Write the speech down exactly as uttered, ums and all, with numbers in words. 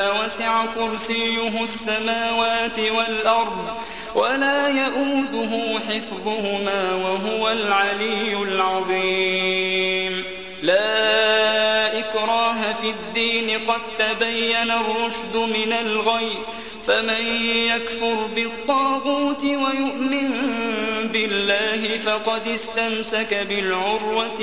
شاء وسع كرسيه السماوات والأرض ولا يؤوده حفظهما وهو العلي العظيم. لا إكراه في الدين قد تبين الرشد من الغي فمن يكفر بالطاغوت ويؤمن بالله فقد استمسك بالعروة